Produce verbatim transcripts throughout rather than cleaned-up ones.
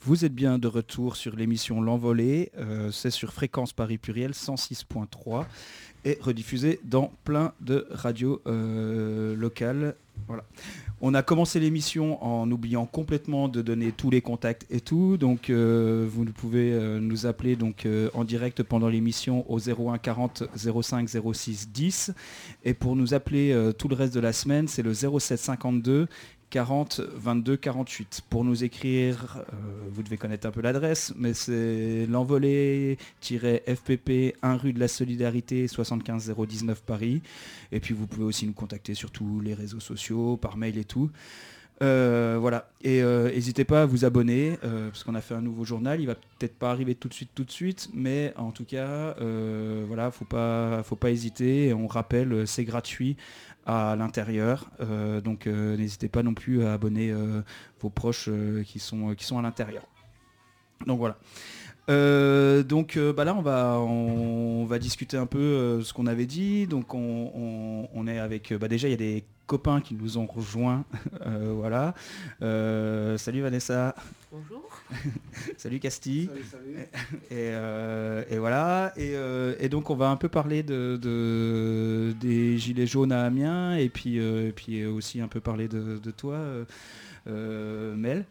Vous êtes bien de retour sur l'émission L'Envolée, euh, c'est sur Fréquence Paris Pluriel cent six point trois et rediffusé dans plein de radios euh, locales. Voilà. On a commencé l'émission en oubliant complètement de donner tous les contacts et tout, donc euh, vous pouvez euh, nous appeler donc, euh, en direct pendant l'émission au zéro un quarante zéro cinq zéro six dix et pour nous appeler euh, tout le reste de la semaine c'est le zéro sept cinquante-deux quarante vingt-deux quarante-huit. Pour nous écrire, euh, vous devez connaître un peu l'adresse, mais c'est l'envolée-F P P un rue de la Solidarité soixante-quinze zéro dix-neuf Paris. Et puis vous pouvez aussi nous contacter sur tous les réseaux sociaux, par mail et tout. Euh, voilà, et euh, n'hésitez pas à vous abonner, euh, parce qu'on a fait un nouveau journal, il va peut-être pas arriver tout de suite, tout de suite, mais en tout cas, euh, voilà, faut pas, faut pas hésiter, et on rappelle, c'est gratuit à l'intérieur, euh, donc euh, n'hésitez pas non plus à abonner euh, vos proches euh, qui, sont, qui sont à l'intérieur. Donc voilà. Euh, donc euh, bah là on va on, va discuter un peu euh, ce qu'on avait dit. Donc on, on, on est avec bah déjà il y a des copains qui nous ont rejoints. euh, voilà. Euh, salut Vanessa. Bonjour. Salut Casti. Salut, salut. Et, euh, et voilà. Et, euh, et donc on va un peu parler de, de des gilets jaunes à Amiens et puis euh, et puis aussi un peu parler de, de toi. Euh, Euh, Mel.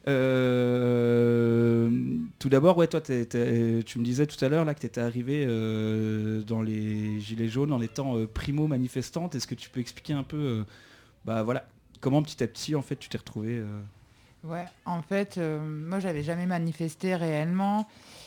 Euh, tout d'abord, ouais, toi, t'es, t'es, tu me disais tout à l'heure là que tu étais arrivé euh, dans les Gilets jaunes en étant euh, primo manifestante. Est-ce que tu peux expliquer un peu, euh, bah voilà, comment petit à petit en fait tu t'es retrouvé euh... Ouais, en fait, euh, moi j'avais jamais manifesté réellement.